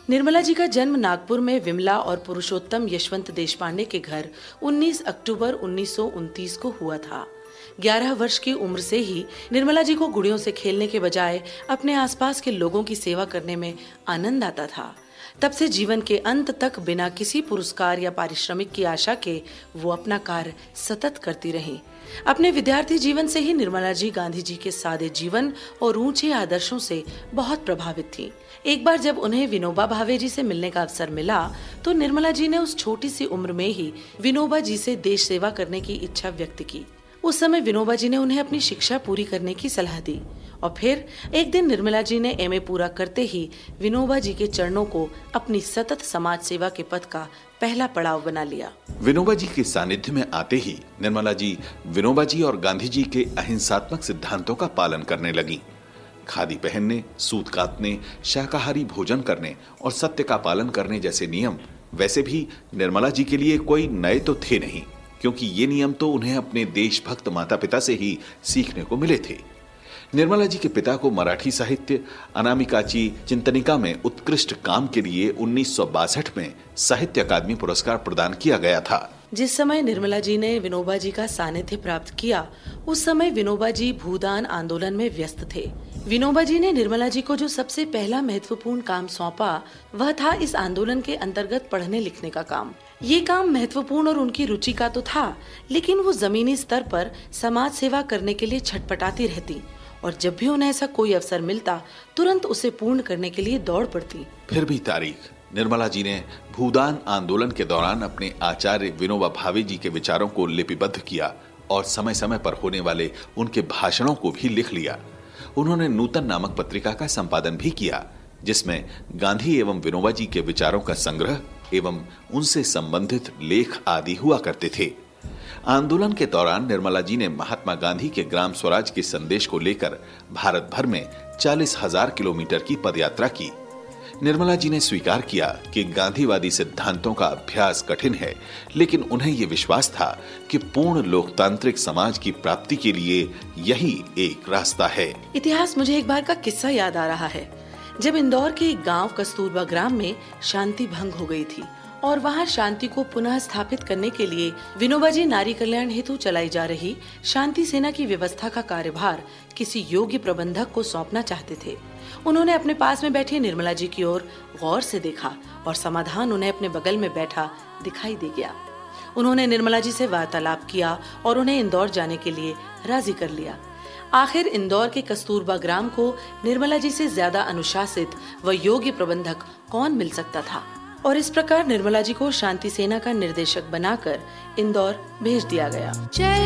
निर्मला जी का जन्म नागपुर में विमला और पुरुषोत्तम यशवंत देशपांडे के घर 19 अक्टूबर 1929 को हुआ था। 11 वर्ष की उम्र से ही निर्मला जी को गुड़ियों से खेलने के बजाय अपने आसपास के लोगों की सेवा करने में आनंद आता था। तब से जीवन के अंत तक बिना किसी पुरस्कार या पारिश्रमिक की आशा के वो अपना कार्य सतत करती रहीं। अपने विद्यार्थी जीवन से ही निर्मला जी गांधी जी के सादे जीवन और ऊंचे आदर्शों से बहुत प्रभावित थीं। एक बार जब उन्हें विनोबा भावे जी से मिलने का अवसर मिला तो निर्मला जी ने उस छोटी सी उम्र में ही विनोबा जी से देश सेवा करने की इच्छा व्यक्त की। उस समय विनोबा जी ने उन्हें अपनी शिक्षा पूरी करने की सलाह दी और फिर एक दिन निर्मला जी ने एमए पूरा करते ही विनोबा जी के चरणों को अपनी सतत समाज सेवा के पथ का पहला पड़ाव बना लिया। विनोबा जी के सानिध्य में आते ही निर्मला जी विनोबा जी और गांधी जी के अहिंसात्मक सिद्धांतों का पालन करने लगी। खादी पहनने, सूत काटने, शाकाहारी भोजन करने और सत्य का पालन करने जैसे नियम वैसे भी निर्मला जी के लिए कोई नए तो थे नहीं, क्योंकि ये नियम तो उन्हें अपने देशभक्त माता पिता से ही सीखने को मिले थे। निर्मला जी के पिता को मराठी साहित्य अनामिकाची चिंतनिका में उत्कृष्ट काम के लिए 1962 में साहित्य अकादमी पुरस्कार प्रदान किया गया था। जिस समय निर्मला जी ने विनोबा जी का सानिध्य प्राप्त किया, उस समय विनोबा जी भूदान आंदोलन में व्यस्त थे। विनोबा जी ने निर्मला जी को जो सबसे पहला महत्वपूर्ण काम सौंपा वह था इस आंदोलन के अंतर्गत पढ़ने लिखने का काम। ये काम महत्वपूर्ण और उनकी रुचि का तो था, लेकिन वो जमीनी स्तर पर समाज सेवा करने के लिए छटपटाती रहती और जब भी उन्हें ऐसा कोई अवसर मिलता तुरंत उसे पूर्ण करने के लिए दौड़ पड़ती। फिर भी तारीख निर्मला जी ने भूदान आंदोलन के दौरान अपने आचार्य विनोबा भावे जी के विचारों को लिपिबद्ध किया और समय समय पर होने वाले उनके भाषणों को भी लिख लिया। उन्होंने नूतन नामक पत्रिका का संपादन भी किया, जिसमें गांधी एवं विनोबा जी के विचारों का संग्रह एवं उनसे संबंधित लेख आदि हुआ करते थे। आंदोलन के दौरान निर्मला जी ने महात्मा गांधी के ग्राम स्वराज के संदेश को लेकर भारत भर में 40,000 किलोमीटर की पदयात्रा की। निर्मला जी ने स्वीकार किया कि गांधीवादी सिद्धांतों का अभ्यास कठिन है, लेकिन उन्हें यह विश्वास था कि पूर्ण लोकतांत्रिक समाज की प्राप्ति के लिए यही एक रास्ता है। इतिहास मुझे एक बार का किस्सा याद आ रहा है, जब इंदौर के एक गांव कस्तूरबा ग्राम में शांति भंग हो गई थी और वहां शांति को पुनः स्थापित करने के लिए विनोबा जी नारी कल्याण हेतु चलाई जा रही शांति सेना की व्यवस्था का कार्यभार किसी योग्य प्रबंधक को सौंपना चाहते थे। उन्होंने अपने पास में बैठी निर्मला जी की ओर गौर से देखा और समाधान उन्हें अपने बगल में बैठा दिखाई दे गया। उन्होंने निर्मला जी से वार्तालाप किया और उन्हें इंदौर जाने के लिए राजी कर लिया। आखिर इंदौर के कस्तूरबा ग्राम को निर्मला जी से ज्यादा अनुशासित व योग्य प्रबंधक कौन मिल सकता था, और इस प्रकार निर्मला जी को शांति सेना का निर्देशक बनाकर इंदौर भेज दिया गया।